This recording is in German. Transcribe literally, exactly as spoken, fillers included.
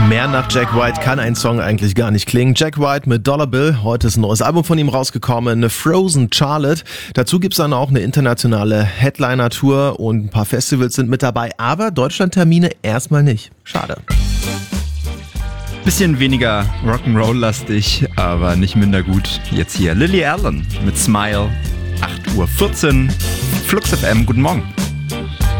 Mehr nach Jack White kann ein Song eigentlich gar nicht klingen. Jack White mit Dollar Bill. Heute ist ein neues Album von ihm rausgekommen, Frozen Charlotte. Dazu gibt's dann auch eine internationale Headliner-Tour und ein paar Festivals sind mit dabei, aber Deutschland-Termine erstmal nicht. Schade. Bisschen weniger Rock'n'Roll-lastig, aber nicht minder gut. Jetzt hier Lily Allen mit Smile, acht Uhr vierzehn, Flux F M, guten Morgen.